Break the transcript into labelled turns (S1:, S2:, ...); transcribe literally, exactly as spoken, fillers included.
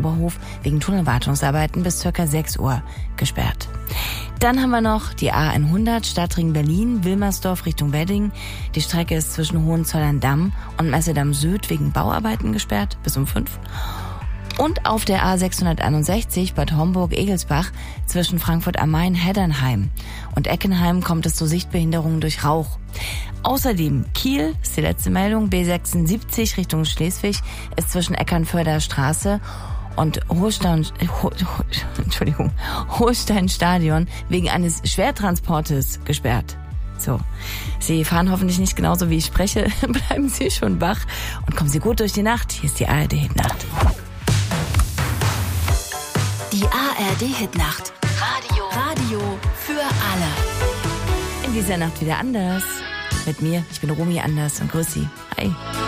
S1: Oberhof wegen Tunnelwartungsarbeiten bis ca. sechs Uhr gesperrt. Dann haben wir noch die A hundert, Stadtring Berlin, Wilmersdorf Richtung Wedding. Die Strecke ist zwischen Hohenzollern-Damm und Messedamm Süd wegen Bauarbeiten gesperrt bis um fünf. Und auf der A sechshunderteinundsechzig Bad Homburg-Egelsbach zwischen Frankfurt am Main, Heddernheim und Eckenheim kommt es zu Sichtbehinderungen durch Rauch. Außerdem Kiel, ist die letzte Meldung, B sechsundsiebzig Richtung Schleswig ist zwischen Eckernförder Straße und Holstein, Ho, Ho, Entschuldigung, Holstein-Stadion wegen eines Schwertransportes gesperrt. So, Sie fahren hoffentlich nicht genauso wie ich spreche. Bleiben Sie schon wach und kommen Sie gut durch die Nacht. Hier ist die A R D-Hitnacht.
S2: Die A R D-Hitnacht. Radio. Radio für alle.
S1: In dieser Nacht wieder anders. Mit mir, ich bin Romy Anders und grüß Sie. Hi.